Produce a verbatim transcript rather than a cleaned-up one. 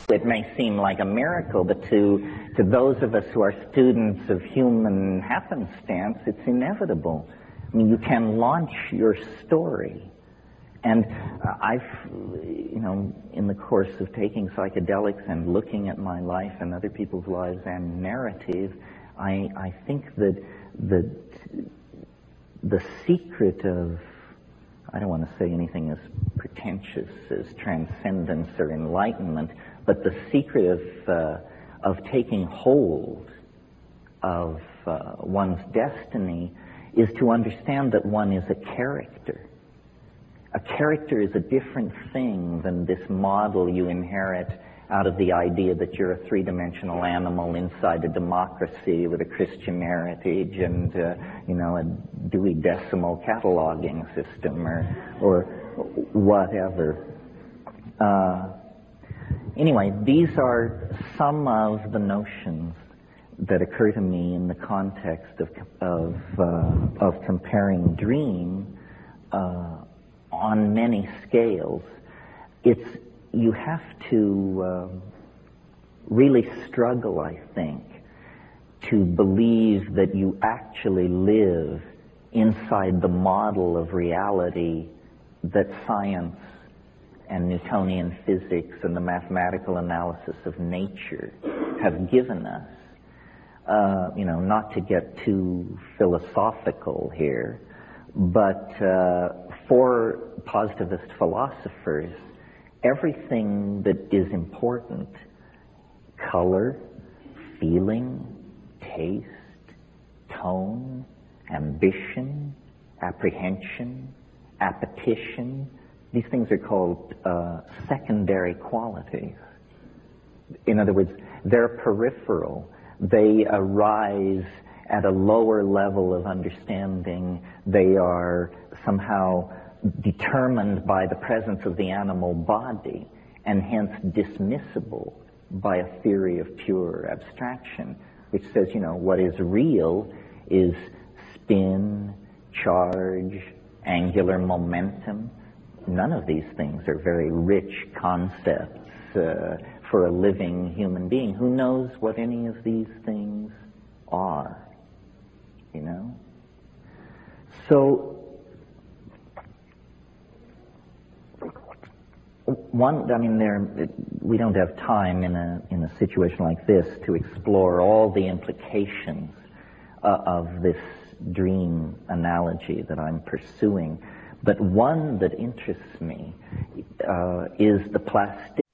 It may seem like a miracle, but to, to those of us who are students of human happenstance, it's inevitable. I mean, you can launch your story. And uh, I've, you know, in the course of taking psychedelics and looking at my life and other people's lives and narrative, I, I think that the, the secret of, I don't want to say anything as pretentious as transcendence or enlightenment, but the secret of, uh, of taking hold of uh, one's destiny is to understand that one is a character. A character is a different thing than this model you inherit out of the idea that you're a three-dimensional animal inside a democracy with a Christian heritage and, uh, you know, a Dewey Decimal cataloging system or, or whatever. Uh, anyway, these are some of the notions that occur to me in the context of, of, uh, of comparing dream uh, on many scales. It's, you have to uh, really struggle, I think, to believe that you actually live inside the model of reality that science and Newtonian physics and the mathematical analysis of nature have given us. Uh, you know, not to get too philosophical here, but uh, for positivist philosophers, everything that is important, color, feeling, taste, tone, ambition, apprehension, appetition, these things are called uh, secondary qualities. In other words, they're peripheral. They arise at a lower level of understanding. They are somehow determined by the presence of the animal body and hence dismissible by a theory of pure abstraction, which says, you know, what is real is spin, charge, angular momentum. None of these things are very rich concepts uh, for a living human being. Who knows what any of these things are, you know? So, one, I mean, there, we don't have time in a, in a situation like this to explore all the implications uh, of this dream analogy that I'm pursuing. But one that interests me uh, is the plasticity